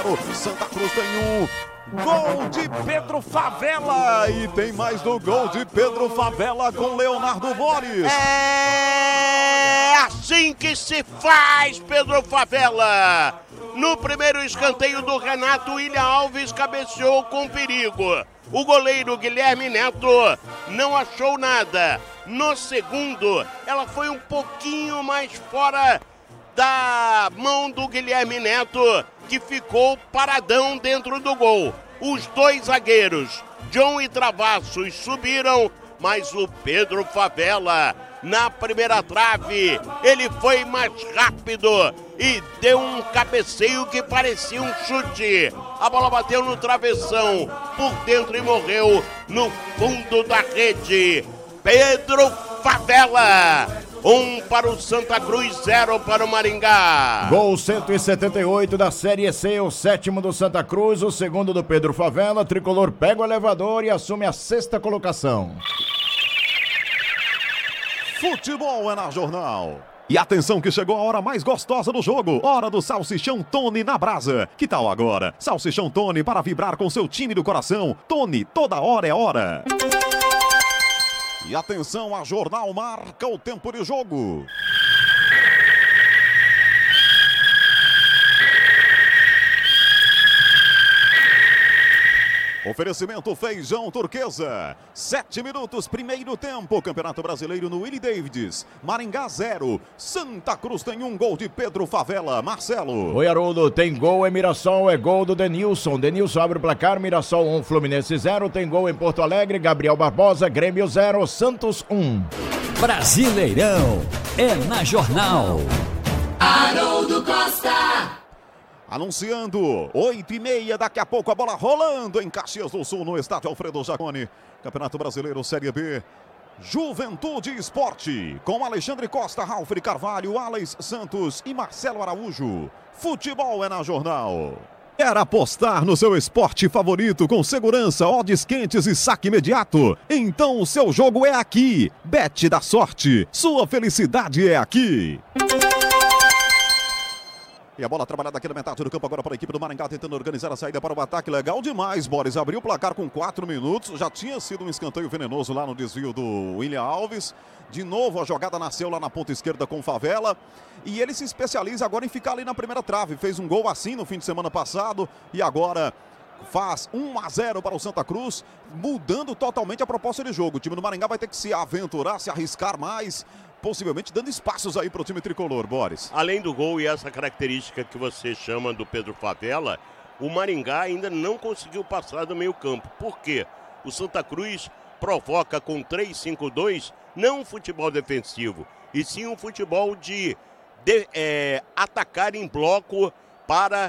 0. Santa Cruz tem um. Gol de Pedro Favela. E tem mais do gol de Pedro Favela com Leonardo Boris. É assim que se faz, Pedro Favela. No primeiro escanteio do Renato, William Alves cabeceou com perigo. O goleiro Guilherme Neto não achou nada. No segundo, ela foi um pouquinho mais fora da mão do Guilherme Neto, que ficou paradão dentro do gol. Os dois zagueiros, John e Travassos, subiram, mas o Pedro Favela, na primeira trave, ele foi mais rápido e deu um cabeceio que parecia um chute. A bola bateu no travessão, por dentro e morreu no fundo da rede. Pedro Favela. 1 para o Santa Cruz, 0 para o Maringá. Gol 178 da Série C, o 7º do Santa Cruz, o 2º do Pedro Favela. Tricolor pega o elevador e assume a 6ª colocação. Futebol é na Jornal. E atenção que chegou a hora mais gostosa do jogo. Hora do Salsichão Tony na brasa. Que tal agora? Salsichão Tony para vibrar com seu time do coração. Tony, toda hora é hora. E atenção, a Jornal marca o tempo de jogo. Oferecimento Feijão Turquesa. 7 minutos, primeiro tempo. Campeonato Brasileiro no Willie Davids. Maringá 0. Santa Cruz tem um gol de Pedro Favela. Marcelo. Oi, Haroldo. Tem gol em Mirassol, é gol do Denilson. Denilson abre o placar. Mirassol 1, Fluminense 0. Tem gol em Porto Alegre. Gabriel Barbosa, Grêmio 0, Santos 1. Brasileirão é na Jornal. Haroldo Costa. Anunciando, 8h30, daqui a pouco a bola rolando em Caxias do Sul, no estádio Alfredo Jaconi. Campeonato Brasileiro Série B, Juventude Esporte, com Alexandre Costa, Ralf de Carvalho, Alex Santos e Marcelo Araújo. Futebol é na Jornal. Quer apostar no seu esporte favorito com segurança, odds quentes e saque imediato? Então o seu jogo é aqui. Bet da sorte, sua felicidade é aqui. E a bola trabalhada aqui na metade do campo agora para a equipe do Maringá, tentando organizar a saída para o ataque. Legal demais, Boris. Abriu o placar com 4 minutos. Já tinha sido um escanteio venenoso lá no desvio do William Alves. De novo a jogada nasceu lá na ponta esquerda com Favela. E ele se especializa agora em ficar ali na primeira trave. Fez um gol assim no fim de semana passado. E agora faz 1-0 para o Santa Cruz, mudando totalmente a proposta de jogo. O time do Maringá vai ter que se aventurar, se arriscar mais, possivelmente dando espaços aí para o time tricolor, Boris. Além do gol e essa característica que você chama do Pedro Favela, o Maringá ainda não conseguiu passar do meio campo. Por quê? O Santa Cruz provoca com 3-5-2 não um futebol defensivo, e sim um futebol de atacar em bloco para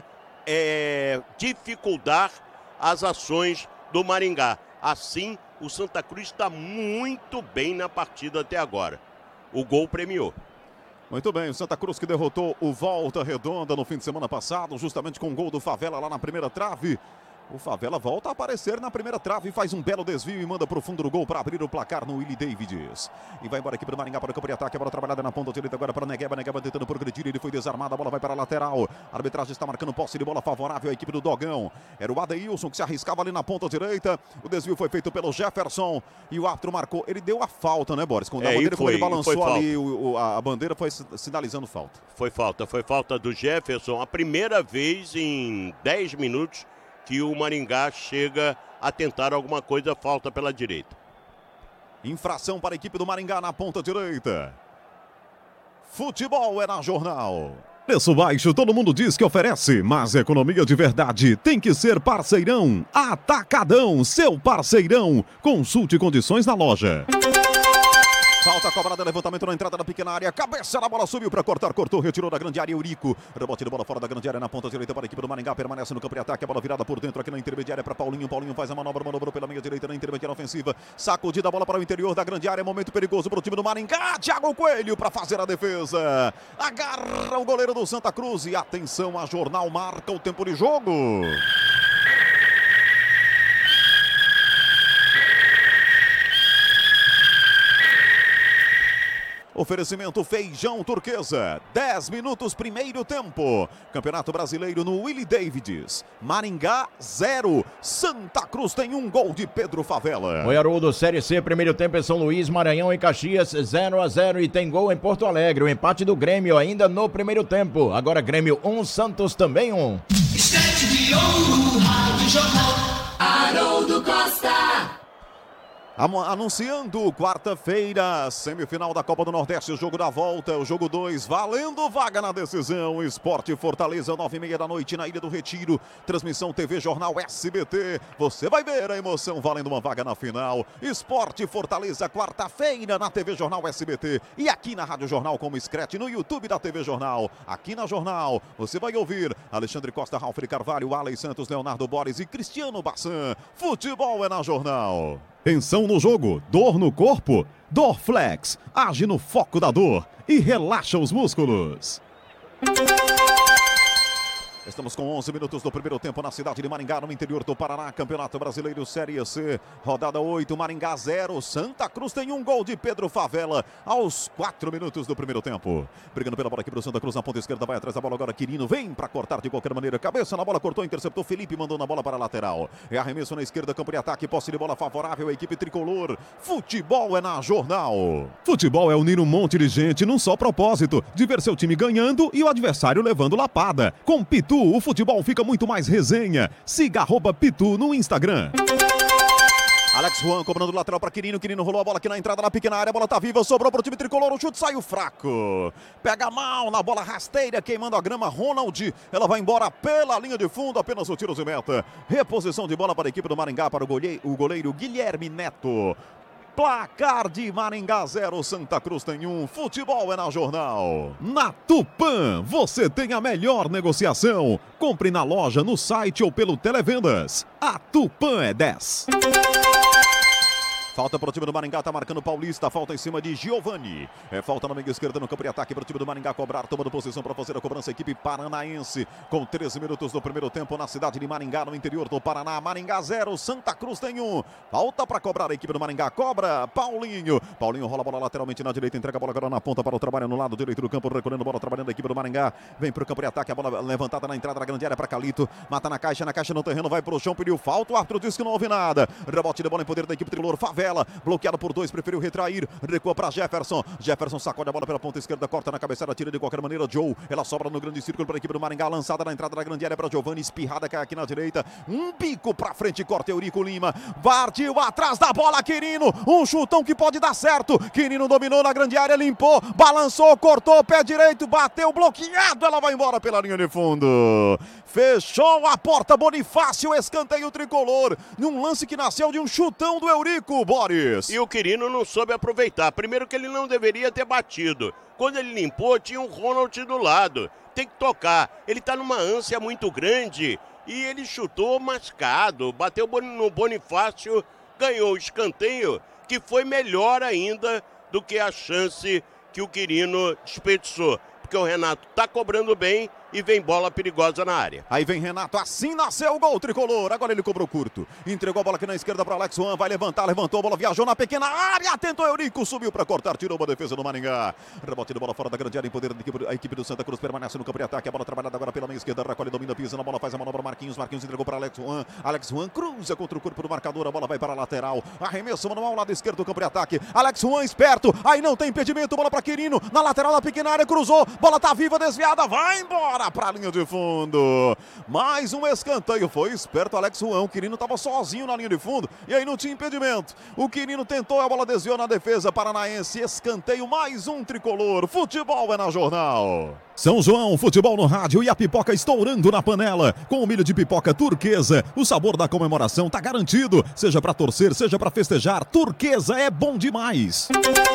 dificultar as ações do Maringá. Assim, o Santa Cruz está muito bem na partida até agora. O gol premiou. Muito bem, o Santa Cruz que derrotou o Volta Redonda no fim de semana passado, justamente com o gol do Favela lá na primeira trave. O Favela volta a aparecer na primeira trave, faz um belo desvio e manda para o fundo do gol para abrir o placar no Willie Davids. E vai embora aqui para o Maringá para o campo de ataque, a bola trabalhada na ponta direita agora para o Negueba. Negueba tentando progredir, ele foi desarmado, a bola vai para a lateral. A arbitragem está marcando posse de bola favorável à equipe do Dogão. Era o Adeilson que se arriscava ali na ponta direita. O desvio foi feito pelo Jefferson e o árbitro marcou. Ele deu a falta, né, Boris? Quando a bandeira, quando ele balançou ali, a bandeira foi sinalizando falta. Foi falta do Jefferson. A primeira vez em 10 minutos que o Maringá chega a tentar alguma coisa, falta pela direita. Infração para a equipe do Maringá na ponta direita. Futebol é na Jornal. Preço baixo, todo mundo diz que oferece, mas economia de verdade tem que ser Parceirão. Atacadão, seu parceirão. Consulte condições na loja. Falta cobrada, levantamento na entrada da pequena área. Cabeça na bola, subiu para cortar, cortou, retirou da grande área. Eurico. Rebote de bola fora da grande área na ponta direita para a equipe do Maringá. Permanece no campo de ataque. A bola virada por dentro aqui na intermediária para Paulinho. Paulinho faz a manobra, manobrou pela meia direita na intermediária ofensiva. Sacudida a bola para o interior da grande área. Momento perigoso para o time do Maringá. Thiago Coelho para fazer a defesa. Agarra o goleiro do Santa Cruz. E atenção, a Jornal marca o tempo de jogo. Oferecimento Feijão Turquesa, 10 minutos primeiro tempo. Campeonato Brasileiro no Willie Davids. Maringá 0, Santa Cruz tem 1 gol de Pedro Favela. Oi, Haroldo, Série C, primeiro tempo em São Luís, Maranhão e Caxias, 0-0 e tem gol em Porto Alegre. O empate do Grêmio ainda no primeiro tempo. Agora Grêmio 1, Santos também 1. Estante de ouro, Rádio Jornal. Haroldo Costa. Anunciando quarta-feira, semifinal da Copa do Nordeste, o jogo da volta, o jogo 2, valendo vaga na decisão. Esporte Fortaleza, 9h30 da noite na Ilha do Retiro. Transmissão TV Jornal SBT. Você vai ver a emoção valendo uma vaga na final. Esporte Fortaleza, quarta-feira na TV Jornal SBT. E aqui na Rádio Jornal como scratch no YouTube da TV Jornal. Aqui na Jornal, você vai ouvir Alexandre Costa, Ralf Carvalho, Alex Santos, Leonardo Borges e Cristiano Bassan. Futebol é na Jornal. Tensão no jogo, dor no corpo? Dorflex, age no foco da dor e relaxa os músculos. Estamos com 11 minutos do primeiro tempo na cidade de Maringá, no interior do Paraná. Campeonato Brasileiro Série C, rodada 8, Maringá 0, Santa Cruz tem 1 gol de Pedro Favela aos 4 minutos do primeiro tempo. Brigando pela bola aqui pro Santa Cruz na ponta esquerda, vai atrás da bola agora Quirino, vem para cortar de qualquer maneira, cabeça na bola, cortou, interceptou, Felipe mandou na bola para a lateral. É arremesso na esquerda, campo de ataque, posse de bola favorável à equipe tricolor. Futebol é na Jornal. Futebol é unir um monte de gente num só propósito, de ver seu time ganhando e o adversário levando lapada. Com Pitu, o futebol fica muito mais resenha. Siga @Pitu no Instagram. Alex Juan cobrando lateral para Quirino. Quirino rolou a bola aqui na entrada na pequena área. A bola tá viva, sobrou pro time tricolor. O chute saiu fraco. Pega mal na bola rasteira, queimando a grama. Ronald, ela vai embora pela linha de fundo. Apenas o tiro de meta. Reposição de bola para a equipe do Maringá, para o goleiro Guilherme Neto. Placar de Maringá 0, Santa Cruz tem 1. Futebol é na Jornal. Na Tupã, você tem a melhor negociação. Compre na loja, no site ou pelo Televendas. A Tupã é 10. Falta para o time do Maringá, tá marcando o Paulista, falta em cima de Giovani. É falta na meia esquerda no campo de ataque para o time do Maringá cobrar, tomando posição para fazer a cobrança, a equipe paranaense, com 13 minutos do primeiro tempo na cidade de Maringá, no interior do Paraná. Maringá 0, Santa Cruz tem 1. Falta para cobrar a equipe do Maringá, cobra Paulinho. Paulinho rola a bola lateralmente na direita, entrega a bola agora na ponta para o trabalho no lado direito do campo, recolhendo a bola, trabalhando a equipe do Maringá. Vem para o campo de ataque, a bola levantada na entrada da grande área para Calito. Mata na caixa no terreno, vai para o chão, pediu falta, o árbitro disse que não houve nada. Rebote de bola em poder da equipe tricolor, Favela, bloqueado por 2, preferiu retrair, recua para Jefferson. Jefferson sacode a bola pela ponta esquerda, corta na cabeçada, tira de qualquer maneira Joe. Ela sobra no grande círculo para a equipe do Maringá, lançada na entrada da grande área para Giovani, espirrada, cai aqui na direita. Um bico para frente, corta Eurico Lima. Partiu atrás da bola, Quirino. Um chutão que pode dar certo. Quirino dominou na grande área, limpou, balançou, cortou, pé direito, bateu, bloqueado. Ela vai embora pela linha de fundo. Fechou a porta, Bonifácio, escanteio tricolor. Num lance que nasceu de um chutão do Eurico, Boris. E o Quirino não soube aproveitar. Primeiro que ele não deveria ter batido. Quando ele limpou, tinha um Ronald do lado. Tem que tocar. Ele tá numa ânsia muito grande e ele chutou mascado. Bateu no Bonifácio, ganhou o escanteio, que foi melhor ainda do que a chance que o Quirino desperdiçou. Porque o Renato tá cobrando bem e vem bola perigosa na área. Aí vem Renato, assim nasceu o gol tricolor. Agora ele cobrou curto. Entregou a bola aqui na esquerda para Alex Juan. Vai levantar, levantou a bola, viajou na pequena área. Tentou Eurico, subiu para cortar, tirou uma defesa do Maringá. Rebote de bola fora da grande área em poder da equipe. A equipe do Santa Cruz permanece no campo de ataque. A bola trabalhada agora pela meia esquerda. Recolhe, domina, pisa na bola, faz a manobra. Marquinhos entregou para Alex Juan. Alex Juan cruza contra o corpo do marcador. A bola vai para a lateral. Arremesso manual, lado esquerdo do campo de ataque. Alex Juan esperto. Aí não tem impedimento. Bola para Quirino. Na lateral da pequena área, cruzou. Bola tá viva, desviada. Vai embora para a linha de fundo. Mais um escanteio, foi esperto Alex Juan. O Quirino estava sozinho na linha de fundo e aí não tinha impedimento. O Quirino tentou, a bola desviou na defesa paranaense. Escanteio, mais um tricolor. Futebol é na Jornal. São João, futebol no rádio e a pipoca estourando na panela. Com o milho de pipoca Turquesa, o sabor da comemoração tá garantido. Seja para torcer, seja para festejar, Turquesa é bom demais.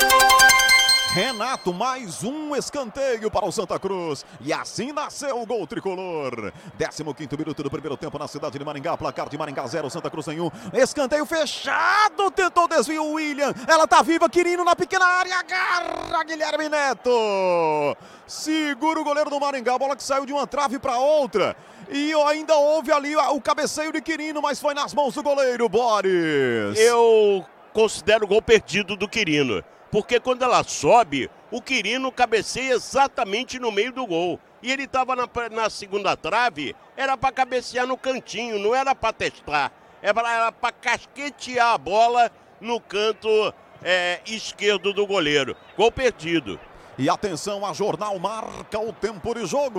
Renato, mais um escanteio para o Santa Cruz. E assim nasceu o gol tricolor. 15º minuto do primeiro tempo na cidade de Maringá. Placar de Maringá 0, Santa Cruz em 1. Escanteio fechado. Tentou desvio o William. Ela tá viva, Quirino na pequena área. Agarra Guilherme Neto. Segura o goleiro do Maringá. A bola que saiu de uma trave para outra. E ainda houve ali o cabeceio de Quirino, mas foi nas mãos do goleiro, Boris. Eu considero o gol perdido do Quirino. porque quando ela sobe, o Quirino cabeceia exatamente no meio do gol. E ele estava na segunda trave, era para cabecear no cantinho, não era para testar. Era para casquetear a bola no canto esquerdo do goleiro. Gol perdido. E atenção, a Jornal marca o tempo de jogo.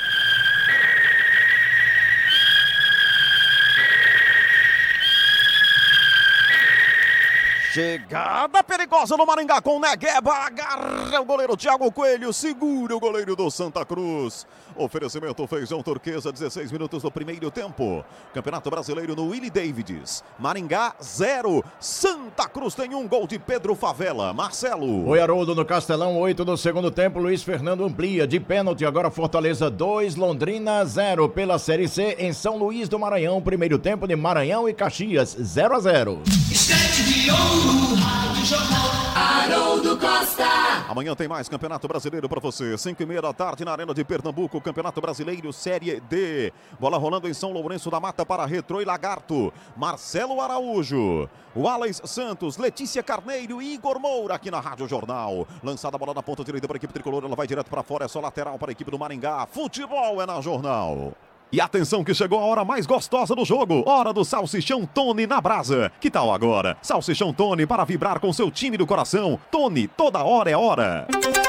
Chegada perigosa no Maringá com Negueba, agarra o goleiro Thiago Coelho, segura o goleiro do Santa Cruz. Oferecimento Feijão Turquesa, 16 minutos do primeiro tempo. Campeonato Brasileiro no Willie Davids. Maringá 0, Santa Cruz tem 1 gol de Pedro Favela. Marcelo. Oi, Haroldo, no Castelão, 8 do segundo tempo, Luiz Fernando amplia de pênalti, agora Fortaleza 2, Londrina 0 pela Série C em São Luís do Maranhão, primeiro tempo de Maranhão e Caxias, 0-0. Estante de ouro, Rádio Jornal, Haroldo Costa. Amanhã tem mais Campeonato Brasileiro para você, 5h30 da tarde na Arena de Pernambuco, Campeonato Brasileiro Série D. Bola rolando em São Lourenço da Mata para Retrô e Lagarto. Marcelo Araújo, Wallace Santos, Letícia Carneiro e Igor Moura aqui na Rádio Jornal. Lançada a bola na ponta direita para a equipe tricolor, ela vai direto para fora, é só lateral para a equipe do Maringá. Futebol é na Jornal. E atenção que chegou a hora mais gostosa do jogo, hora do Salsichão Tony na brasa. Que tal agora? Salsichão Tony para vibrar com seu time do coração. Tony, toda hora é hora.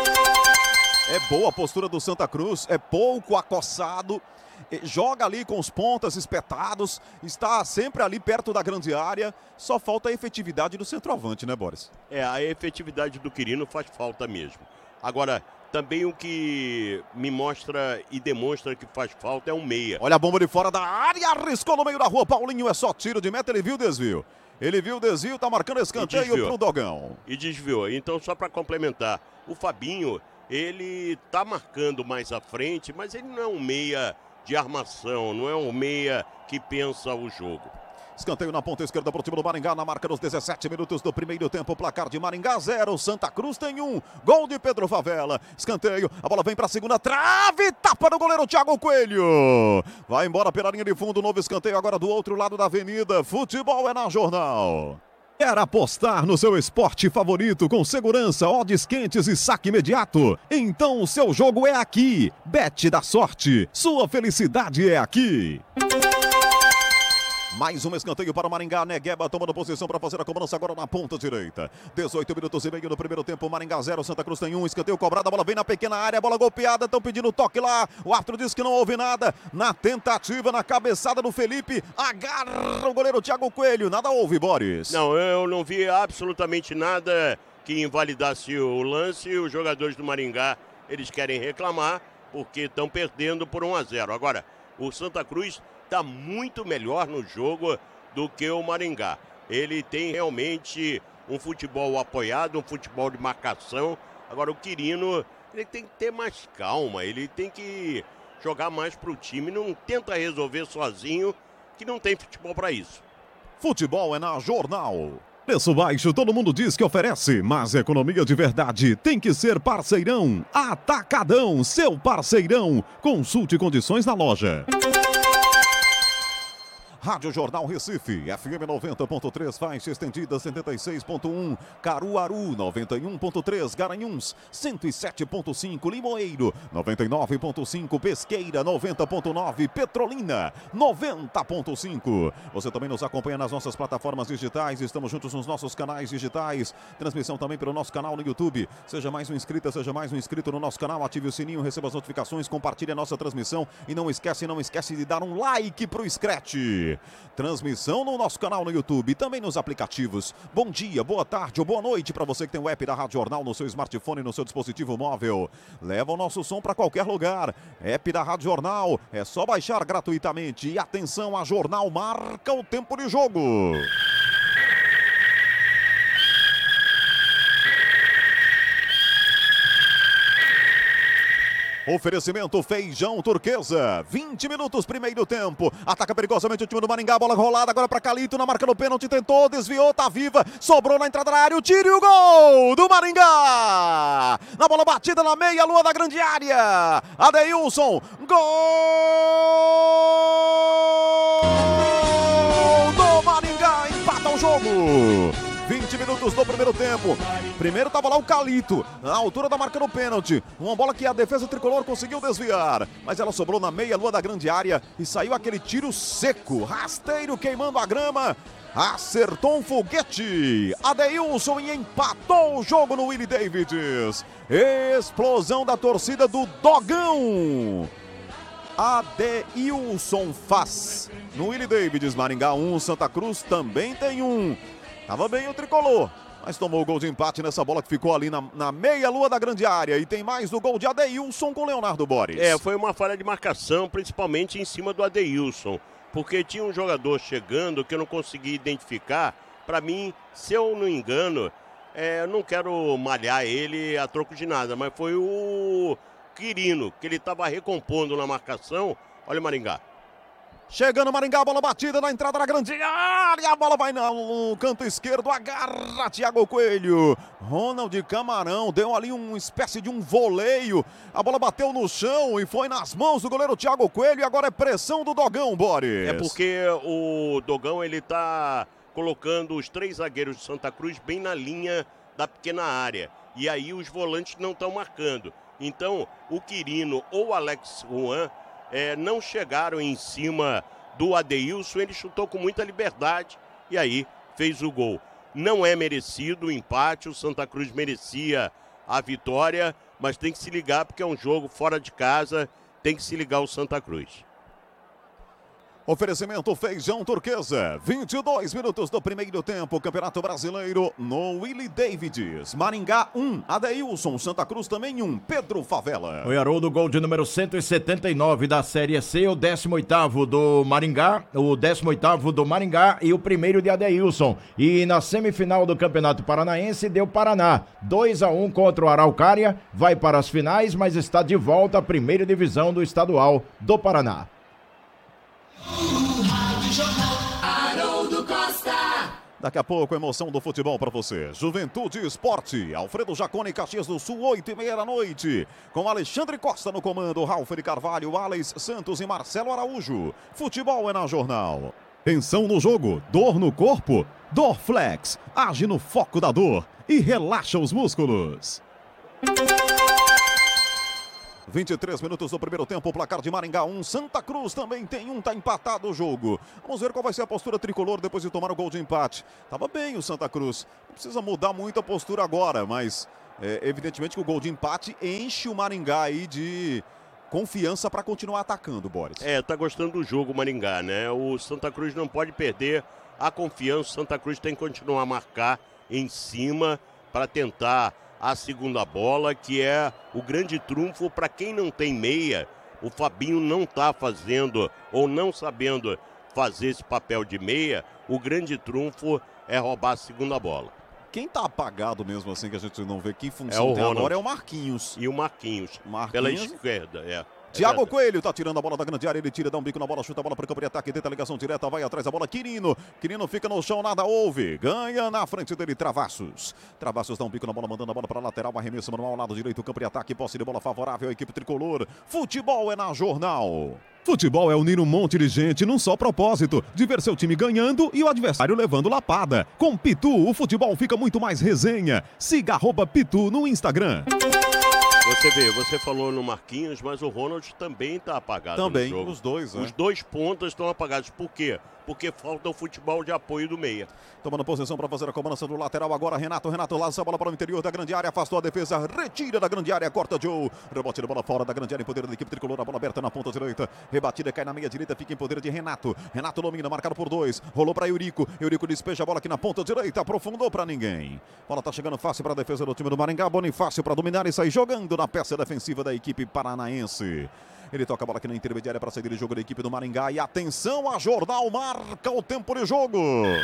É boa a postura do Santa Cruz, é pouco acossado. Joga ali com os pontas espetados, está sempre ali perto da grande área. Só falta a efetividade do centroavante, né, Boris? A efetividade do Quirino faz falta mesmo. Agora, também o que me mostra e demonstra que faz falta é um meia. Olha a bomba de fora da área, arriscou no meio da rua. Paulinho, é só tiro de meta, ele viu o desvio. Ele viu o desvio, tá marcando escanteio pro Dogão. E desviou. Então, só para complementar, o Fabinho, ele tá marcando mais à frente, mas ele não é um meia de armação, não é um meia que pensa o jogo. Escanteio na ponta esquerda para o time do Maringá, na marca dos 17 minutos do primeiro tempo. Placar de Maringá 0, Santa Cruz tem 1. Gol de Pedro Favela. Escanteio, a bola vem para a segunda trave. Tapa do goleiro Thiago Coelho. Vai embora pela linha de fundo. Novo escanteio agora do outro lado da avenida. Futebol é na Jornal. Quer apostar no seu esporte favorito com segurança, odds quentes e saque imediato? Então o seu jogo é aqui. Bet da sorte. Sua felicidade é aqui. Mais um escanteio para o Maringá, Negueba tomando posição para fazer a cobrança agora na ponta direita. 18 minutos e meio no primeiro tempo, Maringá 0, Santa Cruz tem 1, escanteio cobrado, a bola vem na pequena área, a bola golpeada, estão pedindo toque lá, o árbitro diz que não houve nada, na tentativa, na cabeçada do Felipe, agarra o goleiro Thiago Coelho, nada houve, Boris. Não, eu não vi absolutamente nada que invalidasse o lance, os jogadores do Maringá, eles querem reclamar, porque estão perdendo por 1-0. Agora, o Santa Cruz está muito melhor no jogo do que o Maringá. Ele tem realmente um futebol apoiado, um futebol de marcação. Agora o Quirino, ele tem que ter mais calma, ele tem que jogar mais para o time, não tenta resolver sozinho, que não tem futebol para isso. Futebol é na Jornal. Preço baixo, todo mundo diz que oferece, mas economia de verdade tem que ser parceirão. Atacadão, seu parceirão. Consulte condições na loja. Rádio Jornal Recife, FM 90.3, faixa estendida 76.1, Caruaru 91.3, Garanhuns 107.5, Limoeiro 99.5, Pesqueira 90.9, Petrolina 90.5. Você também nos acompanha nas nossas plataformas digitais, estamos juntos nos nossos canais digitais, transmissão também pelo nosso canal no YouTube. Seja mais um inscrito, seja mais um inscrito no nosso canal, ative o sininho, receba as notificações, compartilhe a nossa transmissão e não esquece de dar um like pro Scratch. Transmissão no nosso canal no YouTube e também nos aplicativos. Bom dia, boa tarde ou boa noite para você que tem o app da Rádio Jornal no seu smartphone, no seu dispositivo móvel. Leva o nosso som para qualquer lugar. App da Rádio Jornal, é só baixar gratuitamente. E atenção, a Jornal marca o tempo de jogo. Oferecimento Feijão Turquesa, 20 minutos, primeiro tempo. Ataca perigosamente o time do Maringá, bola rolada agora para Calito, na marca do pênalti, tentou, desviou, tá viva, sobrou na entrada da área, o tiro e o gol do Maringá. Na bola batida na meia lua da grande área, Adeilson, gol do Maringá, empata o jogo. 20 minutos do primeiro tempo. Primeiro tava lá o Calito, na altura da marca do pênalti. Uma bola que a defesa tricolor conseguiu desviar, mas ela sobrou na meia-lua da grande área e saiu aquele tiro seco, rasteiro, queimando a grama. Acertou um foguete. Adeilson e empatou o jogo no Willie Davids. Explosão da torcida do Dogão. Adeilson faz. No Willie Davids, Maringá 1, Santa Cruz também tem um. Tava bem o tricolor, mas tomou o gol de empate nessa bola que ficou ali na meia-lua da grande área. E tem mais do gol de Adeilson com Leonardo Boris. Foi uma falha de marcação, principalmente em cima do Adeilson. Porque tinha um jogador chegando que eu não consegui identificar. Para mim, se eu não engano, não quero malhar ele a troco de nada, mas foi o Quirino, que ele estava recompondo na marcação. Olha o Maringá. Chegando Maringá, bola batida na entrada da grande área, a bola vai no canto esquerdo, agarra Thiago Coelho. Ronald Camarão deu ali uma espécie de um voleio, a bola bateu no chão e foi nas mãos do goleiro Thiago Coelho e agora é pressão do Dogão, Boris. É porque o Dogão, ele tá colocando os 3 zagueiros de Santa Cruz bem na linha da pequena área e aí os volantes não estão marcando. Então o Quirino ou o Alex Juan não chegaram em cima do Adeilson, ele chutou com muita liberdade e aí fez o gol. Não é merecido o empate, o Santa Cruz merecia a vitória, mas tem que se ligar porque é um jogo fora de casa, tem que se ligar o Santa Cruz. Oferecimento Feijão Turquesa, 22 minutos do primeiro tempo, Campeonato Brasileiro no Willie Davids. Maringá 1, Adeilson, Santa Cruz também 1, Pedro Favela. O Haroldo, gol de número 179 da Série C, o 18º do Maringá, e o primeiro de Adeilson. E na semifinal do Campeonato Paranaense deu Paraná, 2-1 contra o Araucária, vai para as finais, mas está de volta à primeira divisão do estadual do Paraná. Daqui a pouco, emoção do futebol para você. Juventude Esporte, Alfredo Jaconi, Caxias do Sul, 8h30 da noite. Com Alexandre Costa no comando, Ralf de Carvalho, Alex Santos e Marcelo Araújo. Futebol é na Jornal. Tensão no jogo, dor no corpo? Dorflex, age no foco da dor e relaxa os músculos. 23 minutos do primeiro tempo, o placar de Maringá 1, Santa Cruz também tem um, tá empatado o jogo. Vamos ver qual vai ser a postura tricolor depois de tomar o gol de empate. Tava bem o Santa Cruz, não precisa mudar muito a postura agora, mas evidentemente que o gol de empate enche o Maringá aí de confiança para continuar atacando, Boris. Tá gostando do jogo o Maringá, né? O Santa Cruz não pode perder a confiança, o Santa Cruz tem que continuar a marcar em cima para tentar a segunda bola, que é o grande trunfo para quem não tem meia. O Fabinho não está fazendo ou não sabendo fazer esse papel de meia. O grande trunfo é roubar a segunda bola. Quem tá apagado mesmo assim, que a gente não vê que função tem agora, é o Marquinhos. E o Marquinhos. Pela esquerda, Thiago Coelho tá tirando a bola da grande área, ele tira, dá um bico na bola, chuta a bola para o campo de ataque, tenta a ligação direta, vai atrás da bola, Quirino fica no chão, nada houve, ganha na frente dele, Travassos dá um bico na bola, mandando a bola para a lateral, arremesso manual ao lado direito, campo de ataque, posse de bola favorável à equipe tricolor. Futebol é na Jornal. Futebol é unir um monte de gente num só propósito, de ver seu time ganhando e o adversário levando lapada. Com Pitu, o futebol fica muito mais resenha. Siga @Pitu no Instagram. Você falou no Marquinhos, mas o Ronald também está apagado também, no jogo. Os dois, né? Os dois pontas estão apagados. Por quê? Porque falta o futebol de apoio do meia. Tomando posição para fazer a cobrança do lateral agora, Renato lança a bola para o interior da grande área, afastou a defesa, retira da grande área, corta Joe, rebote de bola fora da grande área em poder da equipe tricolor, a bola aberta na ponta direita, rebatida, cai na meia direita, fica em poder de Renato domina, marcado por 2, rolou para Eurico despeja a bola aqui na ponta direita, aprofundou para ninguém. Bola tá chegando fácil para a defesa do time do Maringá, Bonifácio para dominar e sair jogando na peça defensiva da equipe paranaense. Ele toca a bola aqui na intermediária para sair de jogo da equipe do Maringá. E atenção, a Jornal marca o tempo de jogo.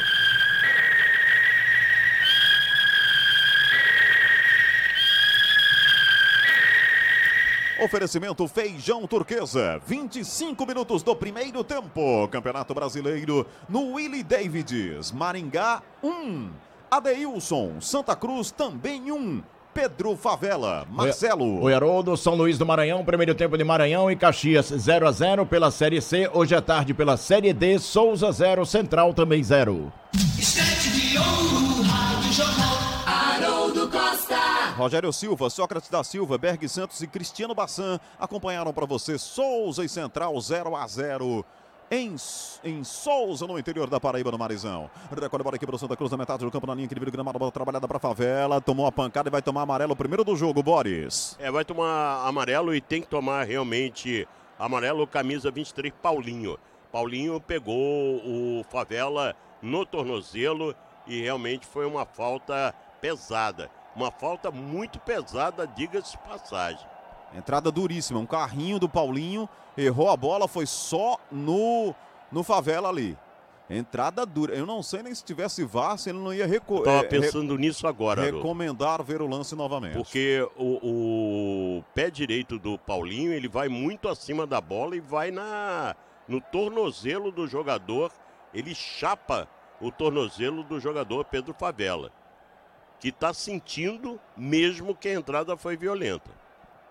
Oferecimento Feijão Turquesa, 25 minutos do primeiro tempo. Campeonato Brasileiro no Willie Davids. Maringá 1, Adeilson, Santa Cruz também 1. Pedro Favela, Marcelo. O Haroldo, São Luís do Maranhão, primeiro tempo de Maranhão e Caxias 0-0 pela Série C. Hoje à tarde pela Série D, Souza 0, Central também 0. Estante de ouro, rádio Rádio Jornal. Haroldo Costa. Rogério Silva, Sócrates da Silva, Berg Santos e Cristiano Bassan acompanharam para você Souza e Central 0-0. Em Souza, no interior da Paraíba, no Marizão. Recolhe a bola aqui para o Santa Cruz, na metade do campo, na linha que divide o gramado, bola trabalhada para a Favela. Tomou a pancada e vai tomar amarelo, primeiro do jogo, Boris. Vai tomar amarelo e tem que tomar realmente amarelo, camisa 23, Paulinho. Paulinho pegou o Favela no tornozelo e realmente foi uma falta pesada. Uma falta muito pesada, diga-se de passagem. Entrada duríssima, um carrinho do Paulinho, errou a bola, foi só no Favela ali. Entrada dura, eu não sei nem se tivesse VAR, se ele não ia Estava pensando nisso agora, recomendar ver o lance novamente. Porque o pé direito do Paulinho, ele vai muito acima da bola e vai no tornozelo do jogador, ele chapa o tornozelo do jogador Pedro Favela, que está sentindo mesmo que a entrada foi violenta.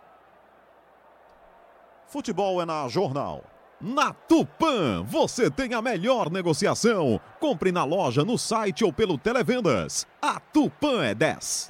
Futebol é na Jornal. Na Tupã, você tem a melhor negociação. Compre na loja, no site ou pelo Televendas. A Tupã é 10.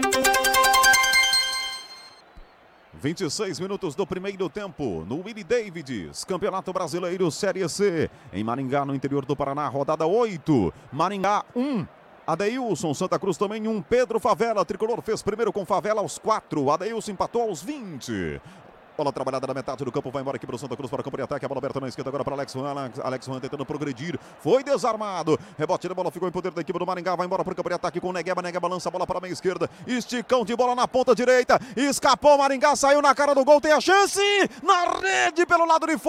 26 minutos do primeiro tempo no Willie Davids, Campeonato Brasileiro Série C. Em Maringá, no interior do Paraná, rodada 8. Maringá 1. Adeilson, Santa Cruz também 1. Pedro Favela, Tricolor fez primeiro com Favela aos 4. Adeilson empatou aos 20. Bola trabalhada na metade do campo, vai embora aqui para o Santa Cruz para o campo de ataque. A bola aberta na esquerda agora para Alex Juan. Alex Juan tentando progredir. Foi desarmado. Rebote da bola ficou em poder da equipe do Maringá. Vai embora para o campo de ataque com o Negueba. Negueba lança a bola para a meia esquerda. Esticão de bola na ponta direita. Escapou o Maringá, saiu na cara do gol. Tem a chance na rede pelo lado de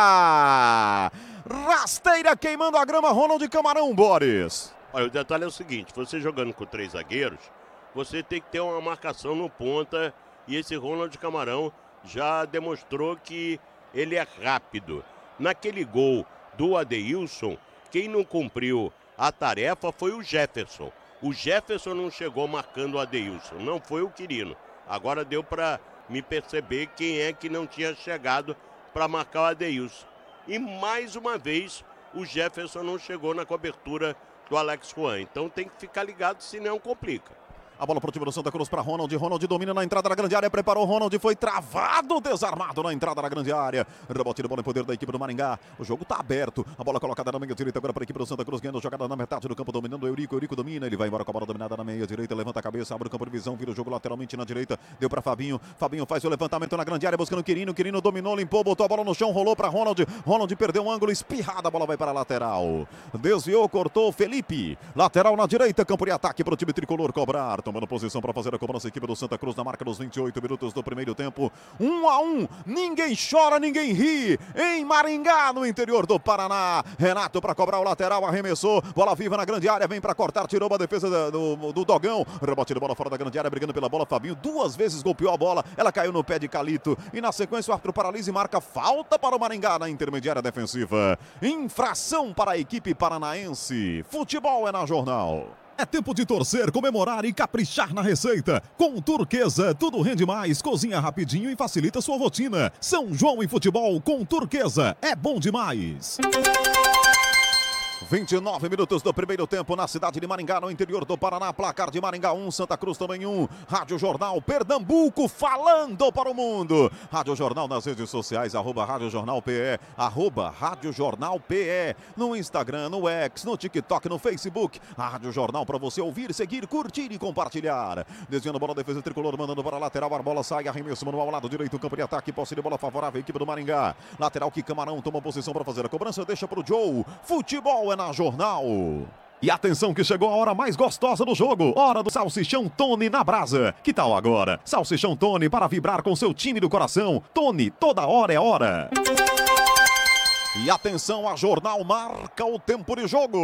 fora. Rasteira queimando a grama. Ronald Camarão, Boris. Olha, o detalhe é o seguinte: você jogando com 3 zagueiros, você tem que ter uma marcação no ponta. E esse Ronald Camarão já demonstrou que ele é rápido. Naquele gol do Adeilson, quem não cumpriu a tarefa foi o Jefferson. O Jefferson não chegou marcando o Adeilson, não foi o Quirino. Agora deu para me perceber quem é que não tinha chegado para marcar o Adeilson. E mais uma vez, o Jefferson não chegou na cobertura do Alex Juan. Então tem que ficar ligado, senão complica. A bola para o time do Santa Cruz para Ronald. Ronald domina na entrada da grande área. Preparou Ronald. Foi travado, desarmado na entrada da grande área. Rebote de bola em poder da equipe do Maringá. O jogo está aberto. A bola colocada na meia direita agora para a equipe do Santa Cruz. Ganhando jogada na metade do campo, dominando o Eurico. Eurico domina. Ele vai embora com a bola dominada na meia direita. Levanta a cabeça, abre o campo de visão. Vira o jogo lateralmente na direita. Deu para Fabinho. Fabinho faz o levantamento na grande área. Buscando o Quirino. Quirino dominou, limpou, botou a bola no chão. Rolou para Ronald. Ronald perdeu um ângulo. Espirrada. A bola vai para a lateral. Desviou, cortou Felipe. Lateral na direita. Campo de ataque para o time tricolor cobrar. Tomando posição para fazer a cobrança, equipe do Santa Cruz na marca dos 28 minutos do primeiro tempo. 1-1, ninguém chora, ninguém ri. Em Maringá, no interior do Paraná. Renato para cobrar o lateral, arremessou. Bola viva na grande área, vem para cortar, tirou uma defesa do Dogão. Rebote de bola fora da grande área, brigando pela bola. Fabinho 2 vezes golpeou a bola, ela caiu no pé de Calito. E na sequência o árbitro paralisa e marca falta para o Maringá na intermediária defensiva. Infração para a equipe paranaense. Futebol é na Jornal. É tempo de torcer, comemorar e caprichar na receita. Com Turquesa, tudo rende mais, cozinha rapidinho e facilita sua rotina. São João e futebol com Turquesa, é bom demais. 29 minutos do primeiro tempo na cidade de Maringá, no interior do Paraná. Placar de Maringá 1, Santa Cruz também 1. Rádio Jornal Pernambuco falando para o mundo. Rádio Jornal nas redes sociais, @Rádio Jornal PE, @Rádio Jornal PE. No Instagram, no X, no TikTok, no Facebook. A Rádio Jornal para você ouvir, seguir, curtir e compartilhar. Desviando a bola, defesa tricolor, mandando para a lateral. A bola sai, arremesso manual ao lado direito, campo de ataque, posse de bola favorável, equipe do Maringá. Lateral que Camarão toma posição para fazer a cobrança, deixa para o Joe. Futebol é na Jornal. E atenção que chegou a hora mais gostosa do jogo. Hora do Salsichão Tony na brasa. Que tal agora? Salsichão Tony para vibrar com seu time do coração. Tony, toda hora é hora. E atenção, a Jornal marca o tempo de jogo.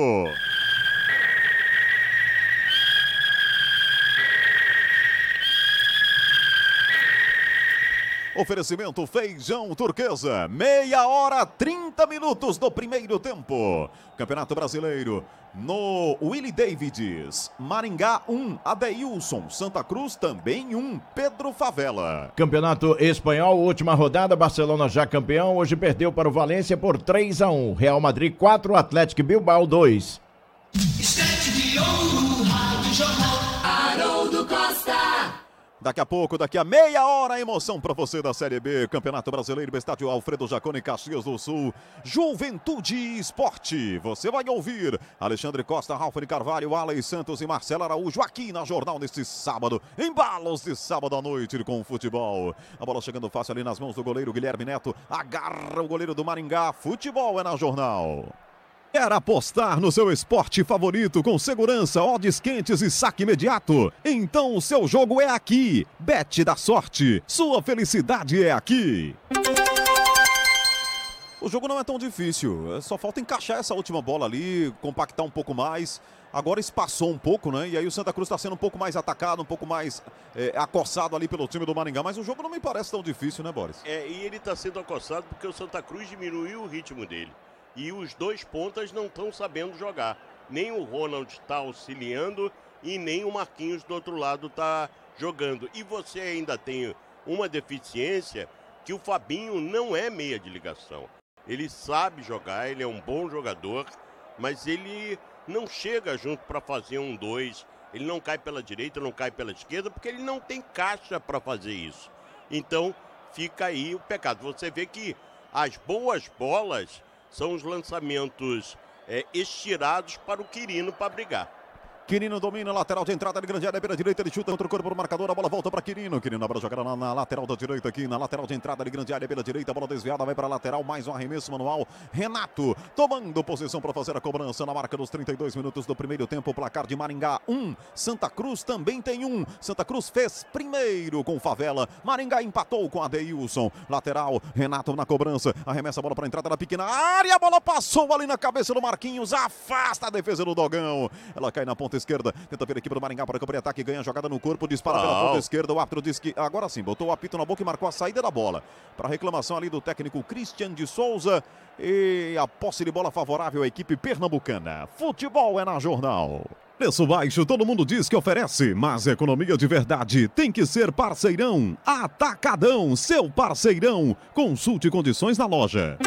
Oferecimento Feijão Turquesa, 1h30 do primeiro tempo. Campeonato Brasileiro no Willie Davids. Maringá 1, Adeilson. Santa Cruz também 1, Pedro Favela. Campeonato Espanhol, última rodada, Barcelona já campeão. Hoje perdeu para o Valência por 3-1. Real Madrid 4, Atlético Bilbao 2. Estante de ouro, Rádio Jornal. Costa. Daqui a pouco, daqui a meia hora, a emoção para você da Série B, Campeonato Brasileiro, Estádio Alfredo Jaconi, Caxias do Sul, Juventude e Esporte. Você vai ouvir Alexandre Costa, Ralf de Carvalho, Alex Santos e Marcelo Araújo aqui na Jornal neste sábado, embalos de sábado à noite com o futebol. A bola chegando fácil ali nas mãos do goleiro Guilherme Neto, agarra o goleiro do Maringá, futebol é na Jornal. Quer apostar no seu esporte favorito com segurança, odds quentes e saque imediato? Então o seu jogo é aqui. Bet da sorte. Sua felicidade é aqui. O jogo não é tão difícil. Só falta encaixar essa última bola ali, compactar um pouco mais. Agora espaçou um pouco, né? E aí o Santa Cruz está sendo um pouco mais atacado, um pouco mais acossado ali pelo time do Maringá. Mas o jogo não me parece tão difícil, né, Boris? E ele está sendo acossado porque o Santa Cruz diminuiu o ritmo dele. E os dois pontas não estão sabendo jogar. Nem o Ronald está auxiliando e nem o Marquinhos do outro lado está jogando. E você ainda tem uma deficiência que o Fabinho não é meia de ligação. Ele sabe jogar, ele é um bom jogador, mas ele não chega junto para fazer 1-2. Ele não cai pela direita, não cai pela esquerda, porque ele não tem caixa para fazer isso. Então fica aí o pecado. Você vê que as boas bolas são os lançamentos estirados para o Quirino para brigar. Quirino domina, lateral de entrada de grande área pela direita, ele chuta contra o corpo do marcador, a bola volta para Quirino. Quirino abre a jogada na lateral da direita aqui, na lateral de entrada de grande área pela direita, a bola desviada, vai para a lateral, mais um arremesso manual. Renato tomando posição para fazer a cobrança na marca dos 32 minutos do primeiro tempo, o placar de Maringá 1, Santa Cruz também tem 1. Santa Cruz fez primeiro com Favela, Maringá empatou com Adeilson. Lateral, Renato na cobrança, arremessa a bola para a entrada da pequena área, a bola passou ali na cabeça do Marquinhos, afasta a defesa do Dogão. Ela cai na ponta esquerda, tenta ver a equipe do Maringá para o campo de ataque, ganha a jogada no corpo, dispara pela ponta esquerda, o árbitro diz que agora sim, botou o apito na boca e marcou a saída da bola. Para reclamação ali do técnico Christian de Souza e a posse de bola favorável à equipe pernambucana. Futebol é na Jornal. Preço baixo, todo mundo diz que oferece, mas economia de verdade tem que ser Parceirão. Atacadão, seu parceirão. Consulte condições na loja.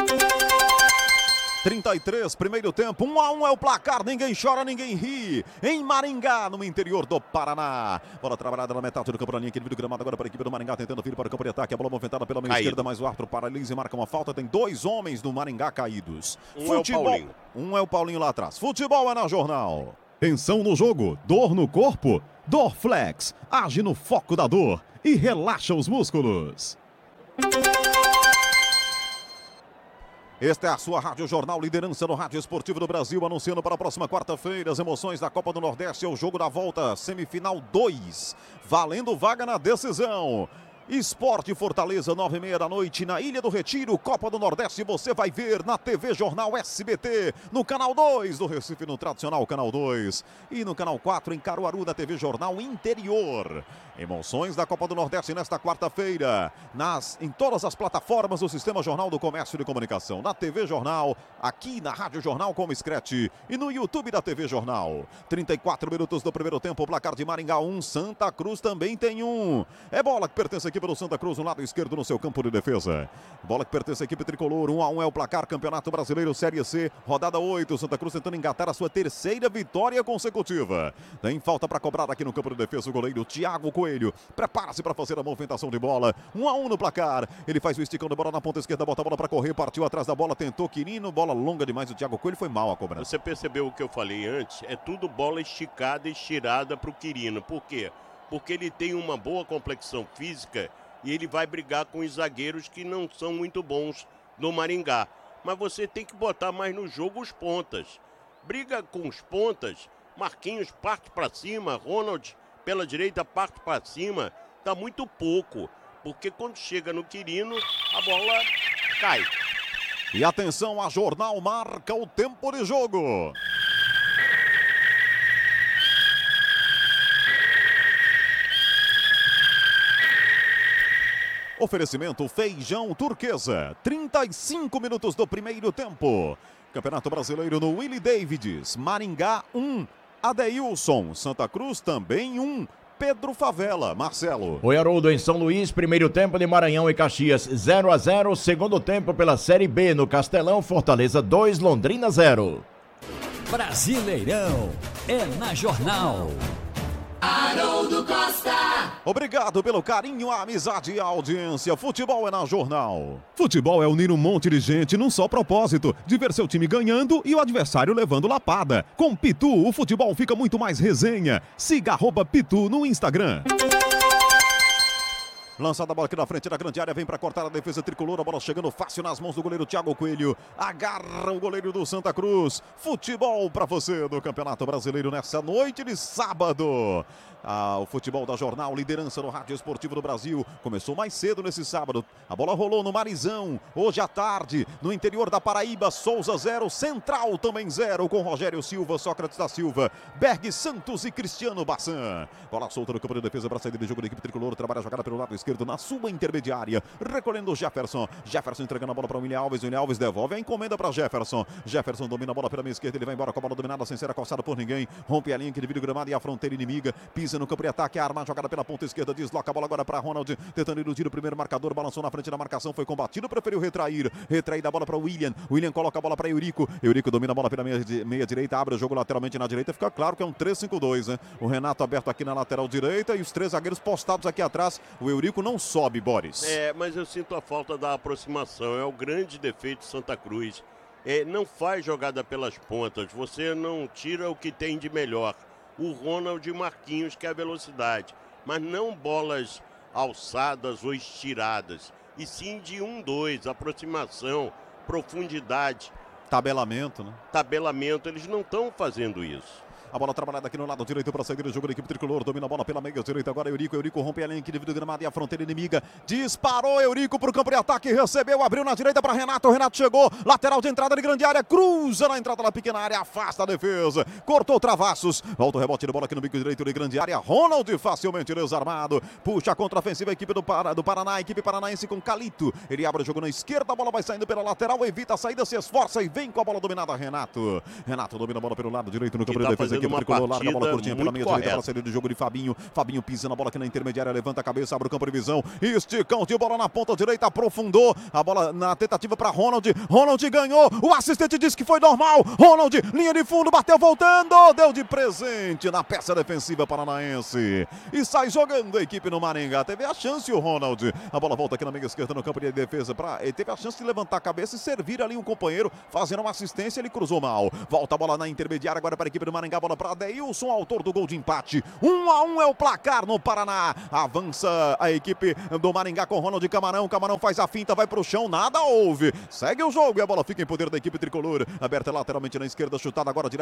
33, primeiro tempo, 1-1 é o placar, ninguém chora, ninguém ri, em Maringá, no interior do Paraná. Bola trabalhada na metade do campo, na linha aqui do gramado, agora para a equipe do Maringá, tentando vir para o campo de ataque, a bola movimentada pela meia esquerda, mas o árbitro paralisa e marca uma falta, tem 2 homens do Maringá caídos. Futebol, um é o Paulinho lá atrás, futebol é na Jornal. Tensão no jogo, dor no corpo, Dorflex, age no foco da dor e relaxa os músculos. Esta é a sua Rádio Jornal, liderança no rádio esportivo do Brasil, anunciando para a próxima quarta-feira as emoções da Copa do Nordeste, é o jogo da volta, semifinal 2, valendo vaga na decisão. Esporte Fortaleza, 9h30 da noite, na Ilha do Retiro, Copa do Nordeste, você vai ver na TV Jornal SBT, no Canal 2 do Recife, no tradicional Canal 2, e no Canal 4 em Caruaru, na TV Jornal Interior. Emoções da Copa do Nordeste nesta quarta-feira, em todas as plataformas do Sistema Jornal do Comércio e de Comunicação, na TV Jornal, aqui na Rádio Jornal como Scratch e no YouTube da TV Jornal. 34 minutos do primeiro tempo, placar de Maringá 1, Santa Cruz também tem 1. É bola que pertence aqui pelo Santa Cruz no lado esquerdo no seu campo de defesa. Bola que pertence à equipe tricolor, 1-1 é o placar, Campeonato Brasileiro Série C, rodada 8, Santa Cruz tentando engatar a sua terceira vitória consecutiva. Tem falta para cobrar aqui no campo de defesa o goleiro Thiago Coelho, prepara-se para fazer a movimentação de bola, 1-1 no placar, ele faz o esticão de bola na ponta esquerda, bota a bola para correr, partiu atrás da bola, tentou Quirino, bola longa demais, o Thiago Coelho foi mal a cobrança. Você percebeu o que eu falei antes? É tudo bola esticada e estirada para o Quirino, por quê? Porque ele tem uma boa complexão física e ele vai brigar com os zagueiros que não são muito bons no Maringá. Mas você tem que botar mais no jogo os pontas. Briga com os pontas, Marquinhos parte para cima, Ronald pela direita parte para cima. Tá muito pouco, porque quando chega no Quirino, a bola cai. E atenção, a Jornal marca o tempo de jogo. Oferecimento Feijão Turquesa, 35 minutos do primeiro tempo. Campeonato Brasileiro no Willie Davids, Maringá 1, Adeilson, Santa Cruz também 1, Pedro Favela, Marcelo. Oi, Haroldo, em São Luís, primeiro tempo de Maranhão e Caxias 0-0, segundo tempo pela Série B no Castelão, Fortaleza 2, Londrina 0. Brasileirão é na Jornal. Haroldo Costa. Obrigado pelo carinho, a amizade e a audiência. Futebol é na Jornal. Futebol é unir um monte de gente num só propósito, de ver seu time ganhando e o adversário levando lapada. Com Pitu, o futebol fica muito mais resenha. Siga @Pitu no Instagram. Lançada a bola aqui na frente da grande área, vem para cortar a defesa tricolor, a bola chegando fácil nas mãos do goleiro Thiago Coelho. Agarra o goleiro do Santa Cruz. Futebol para você do Campeonato Brasileiro nessa noite de sábado. O futebol da Jornal, liderança no rádio esportivo do Brasil. Começou mais cedo nesse sábado. A bola rolou no Marizão. Hoje à tarde, no interior da Paraíba, Souza 0, Central também 0, com Rogério Silva, Sócrates da Silva, Berg Santos e Cristiano Bassan. Bola solta no campo de defesa para saída de jogo da equipe tricolor. Trabalha a jogada pelo lado esquerdo na sua intermediária. Recolhendo o Jefferson. Jefferson entregando a bola para o William Alves. William Alves devolve a encomenda para Jefferson. Jefferson domina a bola pela meia esquerda. Ele vai embora com a bola dominada sem ser acossado por ninguém. Rompe a linha que divide o gramado e a fronteira inimiga. Pisa no campo de ataque, arma a jogada pela ponta esquerda, desloca a bola agora para Ronald, tentando iludir o primeiro marcador, balançou na frente da marcação, foi combatido, preferiu retrair a bola para o William coloca a bola para Eurico domina a bola pela meia direita, abre o jogo lateralmente na direita, fica claro que é um 3-5-2, né? O Renato aberto aqui na lateral direita e os três zagueiros postados aqui atrás, o Eurico não sobe, Boris. Mas eu sinto a falta da aproximação, é o grande defeito de Santa Cruz, não faz jogada pelas pontas, você não tira o que tem de melhor. O Ronald e Marquinhos, que é a velocidade, mas não bolas alçadas ou estiradas, e sim de 1-2, aproximação, profundidade. Tabelamento, né? Tabelamento, eles não estão fazendo isso. A bola trabalhada aqui no lado direito para sair do jogo da equipe tricolor. Domina a bola pela meia direita. Agora Eurico rompe a linha que divide o gramado e a fronteira inimiga. Disparou Eurico para o campo de ataque. Recebeu, abriu na direita para Renato. Renato chegou. Lateral de entrada de grande área. Cruza na entrada da pequena área. Afasta a defesa. Cortou travassos. Volta o rebote de bola aqui no bico direito de grande área. Ronald facilmente desarmado. Puxa a contra-ofensiva a equipe do Paraná. A equipe paranaense com Calito. Ele abre o jogo na esquerda. A bola vai saindo pela lateral. Evita a saída, se esforça e vem com a bola dominada. Renato domina a bola pelo lado direito no campo de defesa. Equipe tricolor larga a bola curtinha pela meia direita para sair do jogo de Fabinho. Fabinho pisa na bola aqui na intermediária, levanta a cabeça, abre o campo de visão. Esticão de bola na ponta direita, aprofundou. A bola na tentativa para Ronald. Ronald ganhou. O assistente disse que foi normal. Ronald, linha de fundo, bateu voltando. Deu de presente na peça defensiva paranaense. E sai jogando a equipe no Maringá. Teve a chance o Ronald. A bola volta aqui na meia esquerda no campo de defesa. Ele teve a chance de levantar a cabeça e servir ali um companheiro, fazendo uma assistência. Ele cruzou mal. Volta a bola na intermediária agora para a equipe do Maringá. Bola para Deilson, autor do gol de empate. 1-1 é o placar no Paraná. Avança a equipe do Maringá com Ronald Camarão. Camarão faz a finta, vai pro chão, nada houve. Segue o jogo e a bola fica em poder da equipe tricolor. Aberta lateralmente na esquerda, chutada agora direto